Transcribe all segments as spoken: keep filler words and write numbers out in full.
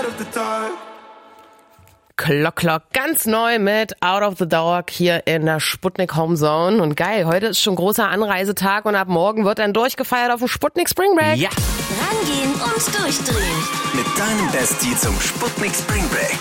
out of the dark. Klock, Klock, ganz neu mit Out of the Dark hier in der Sputnik Homezone. Und geil, heute ist schon großer Anreisetag und ab morgen wird dann durchgefeiert auf dem Sputnik Spring Break. Ja. Rangehen und durchdrehen. Mit deinem Bestie zum Sputnik Spring Break.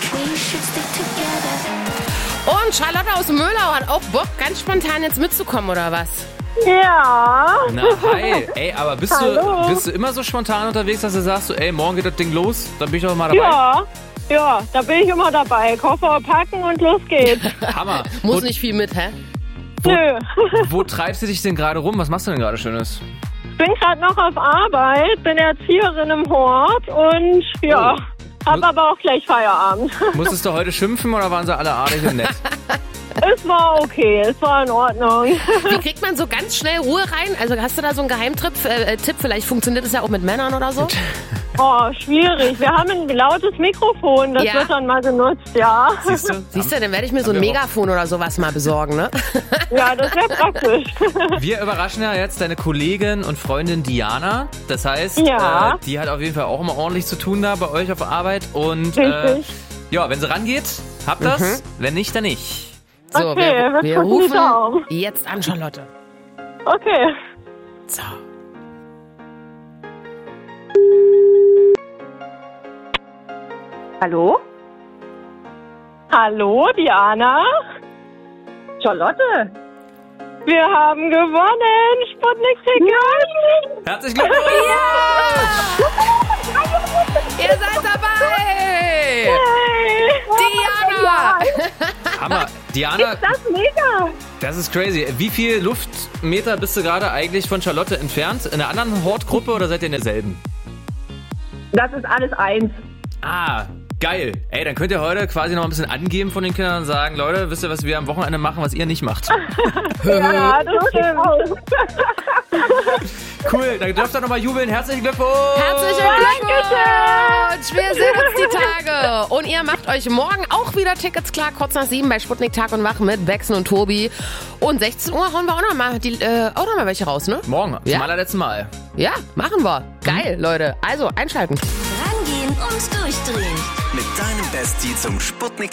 Und Charlotte aus Möhlau hat auch Bock, ganz spontan jetzt mitzukommen, oder was? Ja. Na, hi. Ey, aber bist du, bist du immer so spontan unterwegs, dass du sagst, so, ey, morgen geht das Ding los, dann bin ich doch mal dabei? Ja. Ja, da bin ich immer dabei. Koffer packen und los geht's. Hammer. Muss wo, nicht viel mit, hä? wo, Nö. wo treibst du dich denn gerade rum? Was machst du denn gerade Schönes? Ich bin gerade noch auf Arbeit, bin Erzieherin im Hort und ja, Oh. hab aber auch gleich Feierabend. Musstest du heute schimpfen oder waren sie alle artig und nett? Es war okay, es war in Ordnung. Wie kriegt man so ganz schnell Ruhe rein? Also hast du da so einen Geheimtipp? Äh, Tipp? Vielleicht funktioniert es ja auch mit Männern oder so? Oh, schwierig. Wir haben ein lautes Mikrofon, das Ja. wird dann mal genutzt, ja. Siehst du? Siehst du, dann werde ich mir so ein Haben wir auch. Megafon oder sowas mal besorgen, ne? Ja, das wäre praktisch. Wir überraschen ja jetzt deine Kollegin und Freundin Diana. Das heißt, Ja. äh, die hat auf jeden Fall auch immer ordentlich zu tun da bei euch auf Arbeit. Und äh, Richtig. ja, wenn sie rangeht, habt das. Wenn nicht, dann nicht. So, Okay, wir, wir wir drücken die rufen Daumen. jetzt an Charlotte. Okay. So. Hallo? Hallo, Diana? Charlotte? Wir haben gewonnen! Sputnik-Ticket! Herzlichen Glückwunsch! Ihr seid dabei! Hey. Diana! Hammer. Diana, Das ist mega! das ist crazy. Wie viel Luftmeter bist du gerade eigentlich von Charlotte entfernt? In einer anderen Hortgruppe oder seid ihr in derselben? Das ist alles eins. Ah, geil. Ey, dann könnt ihr heute quasi noch ein bisschen angeben von den Kindern und sagen, Leute, wisst ihr, was wir am Wochenende machen, was ihr nicht macht? Ja, das stimmt. Cool, dann dürft ihr nochmal jubeln. Herzlichen Glückwunsch! Herzlichen Glückwunsch! Wir sehen uns die Tage. Und ihr macht euch morgen auch wieder Tickets klar, kurz nach sieben bei Sputnik Tag und Wach mit Bexen und Tobi. Und sechzehn Uhr hauen wir auch noch mal, die, äh, auch noch mal welche raus, ne? Morgen, Ja. zum allerletzten Mal. Ja, machen wir. Geil, Leute. Also, einschalten. Rangehen und durchdrehen. Mit deinem Bestie zum Sputnik